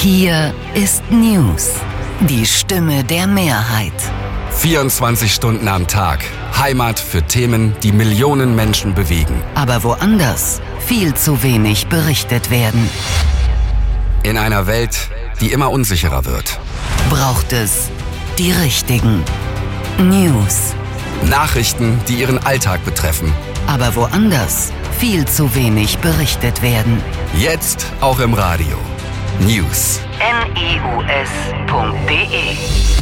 Hier ist News, die Stimme der Mehrheit. 24 Stunden am Tag. Heimat für Themen, die Millionen Menschen bewegen. Aber woanders viel zu wenig berichtet werden. In einer Welt, die immer unsicherer wird. Braucht es die richtigen News. Nachrichten, die Ihren Alltag betreffen. Aber woanders viel zu wenig berichtet werden. Jetzt auch im Radio. News. news.de